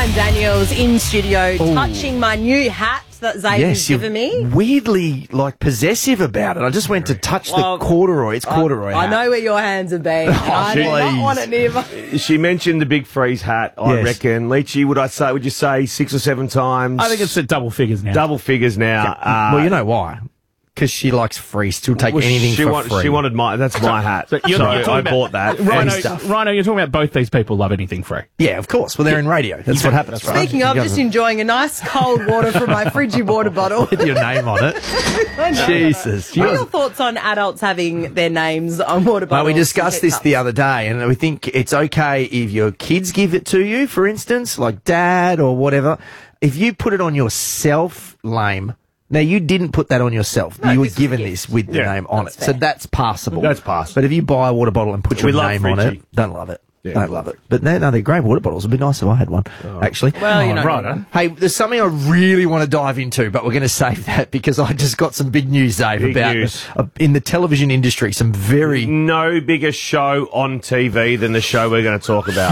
Caroline Daniels in studio, touching my new hat that Zayd has given me. Weirdly, possessive about it. I just went to touch the corduroy. It's corduroy hat. I know where your hands have been. I do not want it near my... She mentioned the Big Freeze hat, I reckon. Leachy, would you say 6 or 7 times? I think it's at double figures now. Double figures now. Well, you know why? Because she likes free. She'll take anything for free. She wanted that's my hat. So I bought that. Rhino, you're talking about both these people love anything free. Yeah, of course. Well, they're in radio. That's what happens, right? Speaking of, just enjoying a nice cold water from my frigid water bottle. With your name on it. Jesus. What are your thoughts on adults having their names on water bottles? Well, we discussed this the other day, and we think it's okay if your kids give it to you, for instance, like dad or whatever. If you put it on yourself, lame. Now, you didn't put that on yourself. No, you were given this with the name on it. Fair. So that's passable. That's passable. But if you buy a water bottle and put your name on it, don't love it. Yeah. Don't love it. But they're great water bottles. It'd be nice if I had one, actually. Well, you know. Right. Hey, there's something I really want to dive into, but we're going to save that because I just got some big news, Dave, in the television industry, some very... No bigger show on TV than the show we're going to talk about.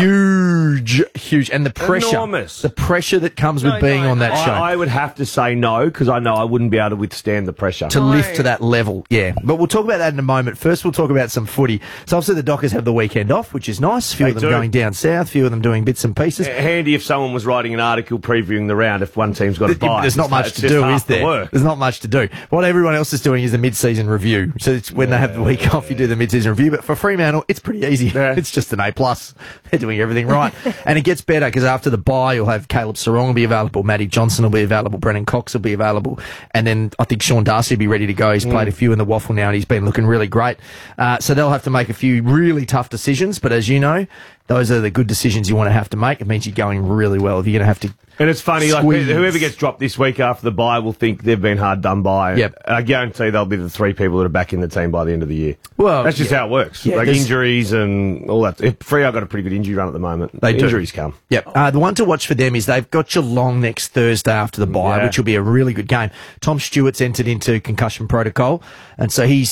Huge. And the pressure. Enormous. The pressure that comes with being on that show. I would have to say no, because I know I wouldn't be able to withstand the pressure. To lift to that level, yeah. But we'll talk about that in a moment. First, we'll talk about some footy. So obviously the Dockers have the weekend off, which is nice. A few of them going down south, a few of them doing bits and pieces. Handy if someone was writing an article previewing the round if one team's got a bye. There's not much to do, is there? There's not much to do. What everyone else is doing is the mid-season review. So it's when they have the week off, you do the mid-season review. But for Fremantle, it's pretty easy. Yeah. It's just an A+. They're doing everything right. And it gets better because after the bye, you'll have Caleb Sarong will be available, Matty Johnson will be available, Brennan Cox will be available, and then I think Sean Darcy will be ready to go. He's played a few in the waffle now and he's been looking really great. So they'll have to make a few really tough decisions, but as you know, those are the good decisions you want to have to make. It means you're going really well. If you're going to have to... And it's funny, whoever gets dropped this week after the bye will think they've been hard done by. Yep. I guarantee they'll be the 3 people that are back in the team by the end of the year. Well, that's just how it works. Yeah, injuries and all that. Freo got a pretty good injury run at the moment. Injuries come. Yep. The one to watch for them is they've got Geelong next Thursday after the bye, which will be a really good game. Tom Stewart's entered into concussion protocol, and so he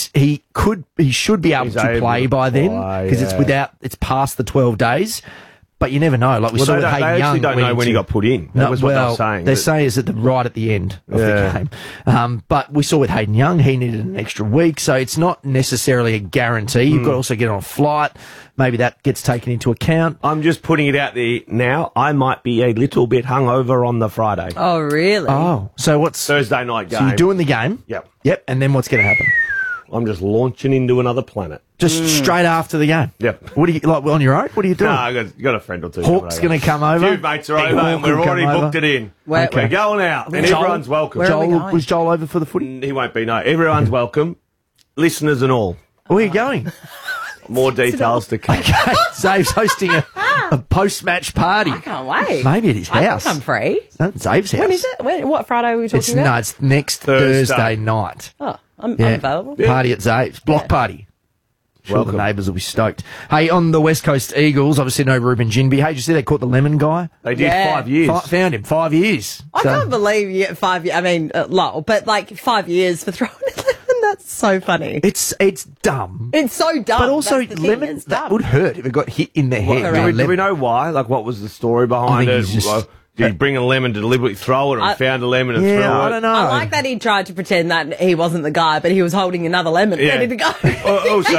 should be able to play by then because it's past the 12 days. But you never know. Like we saw with Hayden Young. They actually don't know when he got put in. That was what they were saying. They say it's right at the end of the game. But we saw with Hayden Young, he needed an extra week, so it's not necessarily a guarantee. You've got to also get on a flight. Maybe that gets taken into account. I'm just putting it out there now. I might be a little bit hungover on the Friday. Oh, really? Oh, so what's Thursday night game? So you're doing the game? Yep. And then what's going to happen? I'm just launching into another planet. Just straight after the game? Yep. What do you, on your own? What are you doing? No, I got a friend or two. Hawk's going to come over? A few mates are over, and we've already booked it in. We're going out, and everyone's welcome. Was Joel over for the footy? He won't be, no. Everyone's welcome, listeners and all. Where are you going? More details to come. Okay, Zave's hosting a post-match party. I can't wait. Maybe at his house. I think I'm free. No, Zave's house. When is it? What Friday are we talking about? No, it's next Thursday night. Oh, I'm available. Party at Zave's. Block party. Sure, the neighbours will be stoked. Hey, on the West Coast Eagles, obviously no Ruben Ginbey. Hey, did you see they caught the lemon guy? They did 5 years. Found him 5 years. I can't believe you get 5 years. I mean, lol, but 5 years for throwing a lemon. That's so funny. It's dumb. It's so dumb. But also, lemon, that would hurt if it got hit in the head. Do we know why? What was the story behind it? Did he bring a lemon to deliberately throw it, or he found a lemon and threw it? I don't know. I like that he tried to pretend that he wasn't the guy, but he was holding another lemon ready to go. Also,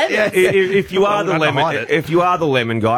if you are the lemon guy,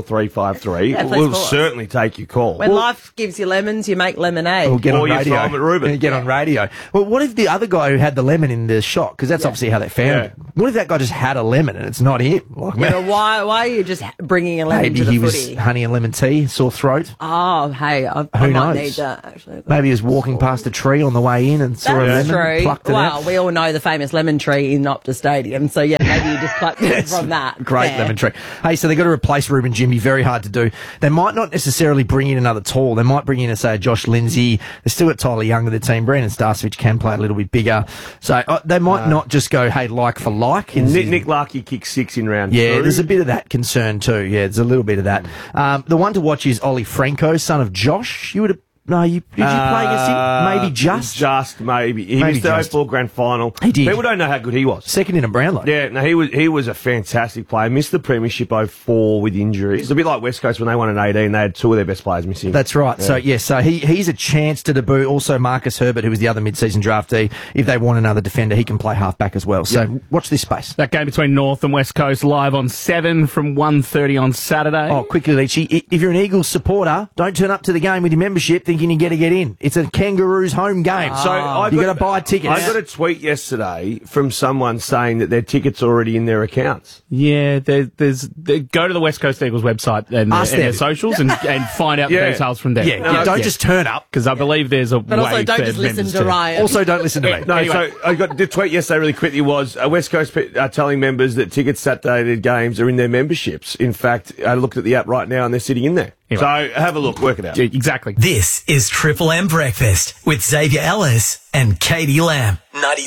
13353, we'll certainly take your call. When life gives you lemons, you make lemonade. Or get on radio. You throw 'em at Ruben. Get on radio. Well, what if the other guy who had the lemon in the shot? Because that's obviously how they found it. What if that guy just had a lemon and it's not him? Why are you just bringing a lemon to the Maybe footy? he was honey and lemon tea, sore throat. Oh, hey, I might need that, actually. Maybe he was walking past a tree on the way in and saw a lemon, plucked it out. We all know the famous lemon tree in Optus Stadium, so maybe you just plucked it from that. Great lemon tree. Hey, so they've got to replace Ruben Ginbey, very hard to do. They might not necessarily bring in another tall. They might bring in, say, a Josh Lindsay. They still got Tyler Young in the team. Brandon Starcevich can play a little bit bigger. So they might not just go, hey, like for like. Nick Larkey kicked 6 in round 2. Yeah, there's a bit of that concern too. Yeah, there's a little bit of that. The one to watch is Ollie Franco, son of Josh. You would have No, did you play against him? Maybe Just maybe. He missed the 04 grand final. He did. People don't know how good he was. Second in a Brownlow. Yeah, no, he was a fantastic player. Missed the premiership 04 with injuries. It's a bit like West Coast when they won in 18. They had two of their best players missing. That's right. Yeah. So he's a chance to debut. Also, Marcus Herbert, who was the other mid-season draftee. If they want another defender, he can play half-back as well. So watch this space. That game between North and West Coast live on 7 from 1:30 on Saturday. Oh, quickly, Leachy. If you're an Eagles supporter, don't turn up to the game with your membership thinking you get to get in. It's a Kangaroos home game. So you got to buy tickets. I got a tweet yesterday from someone saying that their tickets are already in their accounts. Yeah, go to the West Coast Eagles website and their socials and find out the details from there. Yeah, don't just turn up. Because I believe there's a But also don't just listen to Ryan. Also don't listen to me. No, anyway. So I got the tweet yesterday really quickly was West Coast telling members that tickets Saturday to games are in their memberships. In fact, I looked at the app right now and they're sitting in there. Anyway. So have a look, work it out. Exactly. This is Triple M Breakfast with Xavier Ellis and Katie Lamb.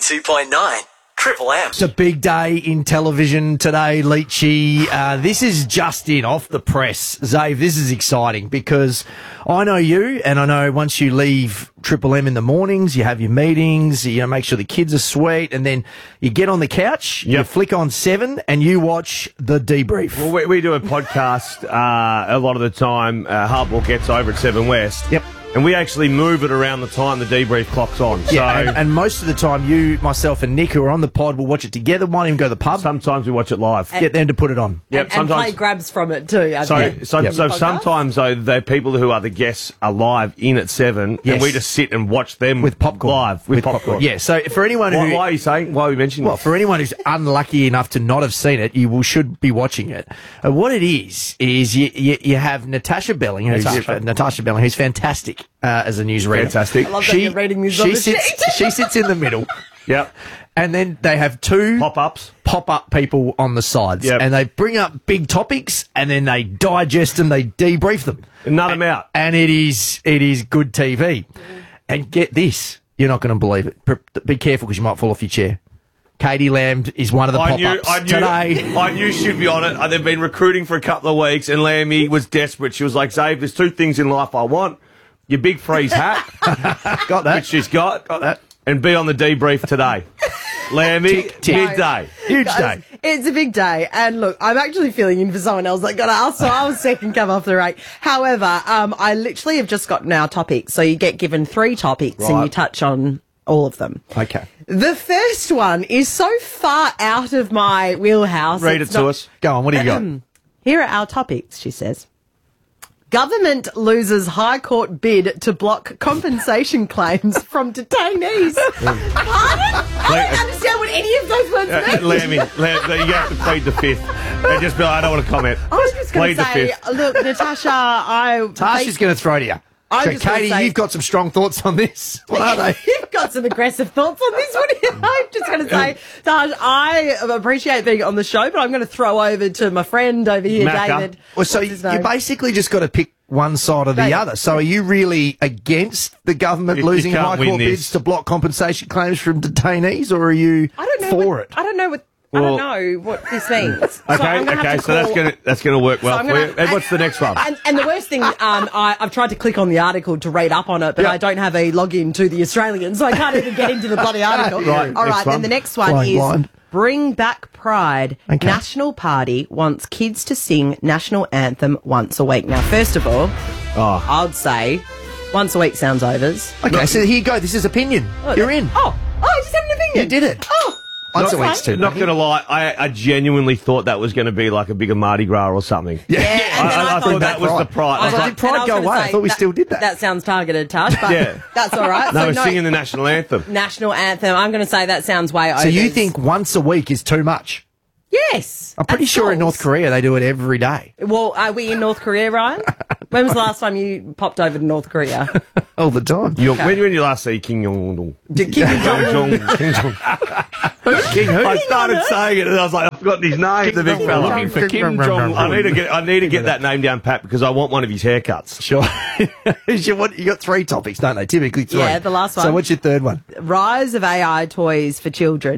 92.9 Triple M. It's a big day in television today, Leachy. This is just off the press. Zave, this is exciting because I know you, and I know once you leave Triple M in the mornings, you have your meetings, you make sure the kids are sweet, and then you get on the couch, you flick on 7, and you watch The Debrief. Well, we do a podcast a lot of the time. Hardball gets over at 7 West. Yep. And we actually move it around the time the debrief clock's on. Yeah, so and most of the time, you, myself, and Nick, who are on the pod, will watch it together. Might even go to the pub. Sometimes we watch it live. Get them to put it on. Yep, and play grabs from it too. So sometimes, though, the people who are the guests are live in at 7, and we just sit and watch them with popcorn. Live with popcorn. Yeah, so for anyone who... Why are you saying? Why are we mentioning Well, for anyone who's unlucky enough to not have seen it, should be watching it. What it is you have Natasha Belling, who's fantastic as a newsreader. Fantastic. I love that you're reading this on the sheet. She sits in the middle. Yep. And then they have two pop-up people on the sides. Yep. And they bring up big topics and then they digest them, they debrief them. And nut them out. And it is good TV. And get this, you're not going to believe it. Be careful because you might fall off your chair. Katie Lamb is one of the pop-ups today. I knew she'd be on it. They've been recruiting for a couple of weeks and Lammy was desperate. She was like, Zave, there's two things in life I want. Your big freeze hat. Got that. Which she's got. Got that. And be on the debrief today. Lammy, midday. Huge day. It's a big day. And look, I'm actually feeling in for someone else that got asked, so I was second come off the rank. However, I literally have just gotten our topics. So you get given 3 topics and you touch on all of them. Okay. The first one is so far out of my wheelhouse. Read it to us. Go on, what do you got? Here are our topics, she says. Government loses High Court bid to block compensation claims from detainees. Pardon? I don't understand what any of those words mean. Lammy, you have to plead the fifth. And just be like, I don't want to comment. I was just going to say, look, Natasha, Tasha's going to throw to you. So, Katie, you've got some strong thoughts on this. What are they? You've got some aggressive thoughts on this one. I'm just going to say, Taj, I appreciate being on the show, but I'm going to throw over to my friend over here, Macca. David. Well, so you basically just got to pick one side or the other. So are you really against the government losing High Court bids to block compensation claims from detainees, or are you for it? I don't know what this means. Okay, so that's gonna work well for you. And what's the next one? And the worst thing, I've tried to click on the article to read up on it, but I don't have a login to the Australian, so I can't even get into the bloody article. Right, all right, then the next one is blind. Bring Back Pride. Okay. National Party wants kids to sing national anthem once a week. Now, first of all, I'd say once a week sounds overs. Okay, so here you go. This is opinion. You're in. I just have an opinion. You did it. Once a week's too. Not going to lie, I genuinely thought that was going to be like a bigger Mardi Gras or something. Yeah, I thought that was the pride. Did Pride go away? I thought we still did that. That sounds targeted, Tash, but that's all right. No, we're singing the national anthem. National anthem. I'm going to say that sounds way over. So you think once a week is too much? Yes. I'm pretty sure in North Korea they do it every day. Well, are we in North Korea, Ryan? When was the last time you popped over to North Korea? All the time. When did you last see Kim Jong-un? Kim Jong-un. King who? I started saying it and I was like, I've forgotten his name, the big fella. Looking for Kim Jong-un. I need to get that name down pat because I want one of his haircuts. Sure. You got 3 topics, don't they? Typically 3. Yeah, the last one. So what's your third one? Rise of AI toys for children.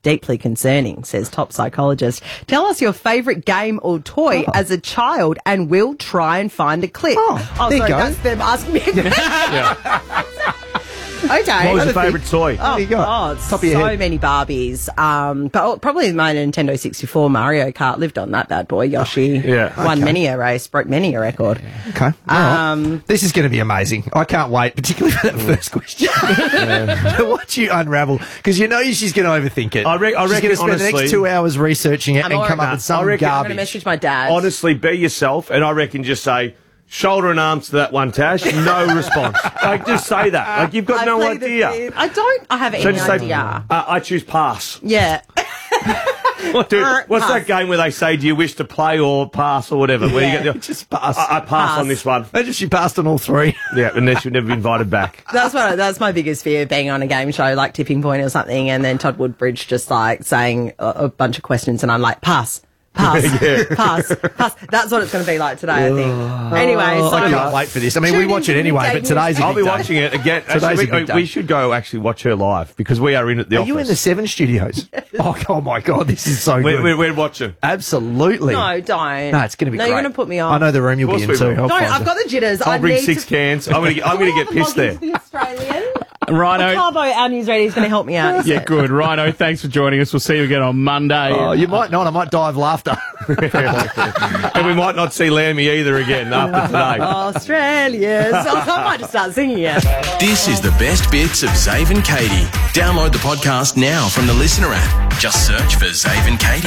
Deeply concerning, says top psychologist. Tell us your favourite game or toy as a child and we'll try and find a clip. There you sorry, go. that's them asking me a question. Okay. What was your favourite toy? Oh, There you go. God, Top of your so head. many Barbies. But probably my Nintendo 64 Mario Kart lived on that bad boy. Yoshi won many a race, broke many a record. Okay. All right. This is going to be amazing. I can't wait, particularly for that first question. To watch you unravel, because you know she's going to overthink it. I reckon, she's going to spend the honestly, next 2 hours researching it and come up with some I reckon- I'm going garbage. to message my dad. Honestly, be yourself, and I reckon just say, shoulder and arms to that one, Tash. No response. Like, just say that. Like, you've got I no played the idea. game. I have So any just say, idea. I choose pass. Yeah. Dude, what's Pass. that game where they say, do you wish to play or pass or whatever? Where you get Just pass. I pass on this one. Imagine if she passed on all three. Yeah, and then she'll never be invited back. That's my biggest fear, being on a game show like Tipping Point or something, and then Todd Woodbridge just like saying a bunch of questions, and I'm like, pass. Pass. That's what it's going to be like today, I think. Anyway, so I can't wait for this. I mean, we tune watch it into anyway, Midday but today's a I'll big be day. watching it again. Today's a Actually, big day. we should go actually watch her live because we are in at the Are office. you in the 7 studios? Oh my God, this is so good. We're watching. Absolutely. No, don't. No, it's going to be No, great. you're going to put me on. I know the room you'll be Of in course we too. will. Don't. I've got the jitters. I'll I bring need 6 to... cans. I'm going to get pissed there. The Australian. Rhino. Carbo, our news ready, is going to help me out. Yeah, good. Rhino, thanks for joining us. We'll see you again on Monday. Oh, you might not. I might die of laughter. And we might not see Lammy either again after today. Australians. I might just start singing it. This is the best bits of Zave and Katie. Download the podcast now from the Listener app. Just search for Zave and Katie.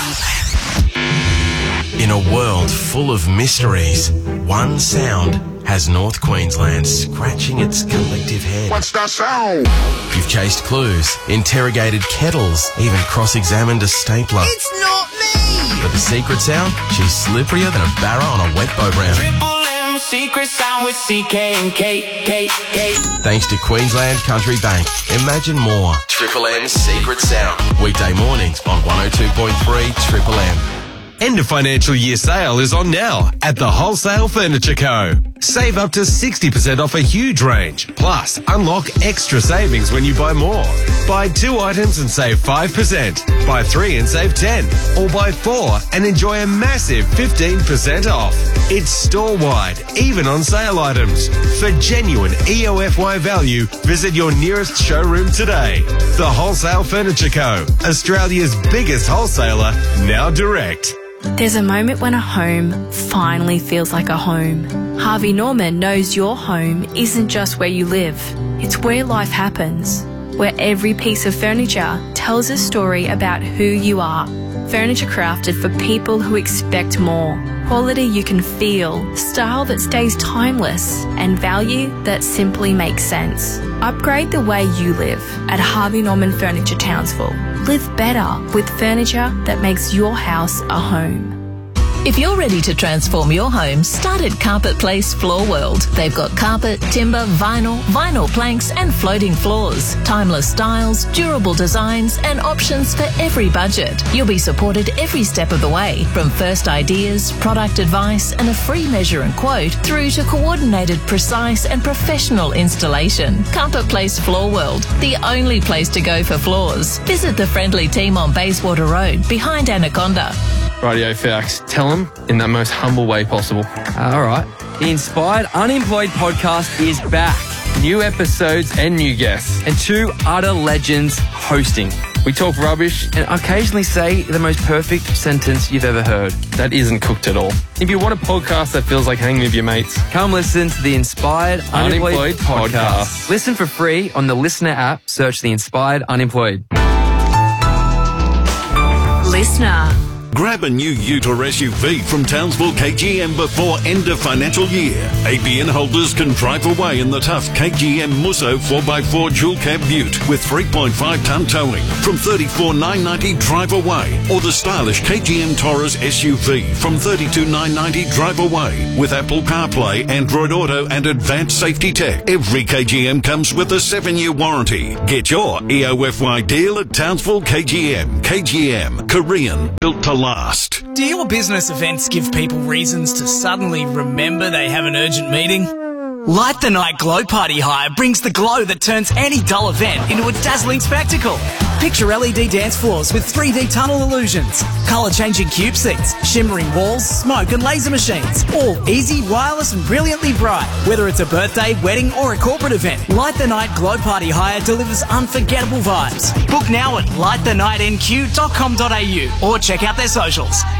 In a world full of mysteries, one sound has North Queensland scratching its collective head. What's that sound? You've chased clues, interrogated kettles, even cross-examined a stapler. It's not me! But the secret sound? She's slipperier than a barra on a wet boat round. Triple M secret sound with CK and K. Thanks to Queensland Country Bank. Imagine more. Triple M's Secret Sound. Weekday mornings on 102.3 Triple M. End of financial year sale is on now at the Wholesale Furniture Co. Save up to 60% off a huge range. Plus, unlock extra savings when you buy more. Buy 2 items and save 5%. Buy 3 and save 10. Or buy 4 and enjoy a massive 15% off. It's store-wide, even on sale items. For genuine EOFY value, visit your nearest showroom today. The Wholesale Furniture Co. Australia's biggest wholesaler, now direct. There's a moment when a home finally feels like a home. Harvey Norman knows your home isn't just where you live, it's where life happens, where every piece of furniture tells a story about who you are. Furniture crafted for people who expect more. Quality you can feel, style that stays timeless, and value that simply makes sense. Upgrade the way you live at Harvey Norman Furniture Townsville. Live better with furniture that makes your house a home. If you're ready to transform your home, start at Carpet Place Floor World. They've got carpet, timber, vinyl planks and floating floors. Timeless styles, durable designs and options for every budget. You'll be supported every step of the way, from first ideas, product advice and a free measure and quote through to coordinated, precise and professional installation. Carpet Place Floor World, the only place to go for floors. Visit the friendly team on Bayswater Road behind Anaconda. Radio Fax, tell them in that most humble way possible. All right. The Inspired Unemployed podcast is back. New episodes and new guests, and 2 utter legends hosting. We talk rubbish and occasionally say the most perfect sentence you've ever heard. That isn't cooked at all. If you want a podcast that feels like hanging with your mates, Come listen to the Inspired Unemployed Podcast. Listen for free on the Listener app. Search the Inspired Unemployed. Listener. Grab a new ute or SUV from Townsville KGM before end of financial year. ABN holders can drive away in the tough KGM Musso 4x4 dual cab ute with 3.5 tonne towing from $34,990 drive away, or the stylish KGM Taurus SUV from $32,990 drive away with Apple CarPlay, Android Auto and advanced safety tech. Every KGM comes with a 7-year warranty. Get your EOFY deal at Townsville KGM. KGM, Korean, built to last. Do your business events give people reasons to suddenly remember they have an urgent meeting? Light the Night Glow Party Hire brings the glow that turns any dull event into a dazzling spectacle. Picture LED dance floors with 3D tunnel illusions, colour-changing cube seats, shimmering walls, smoke and laser machines. All easy, wireless and brilliantly bright. Whether it's a birthday, wedding or a corporate event, Light the Night Glow Party Hire delivers unforgettable vibes. Book now at lightthenightnq.com.au or check out their socials.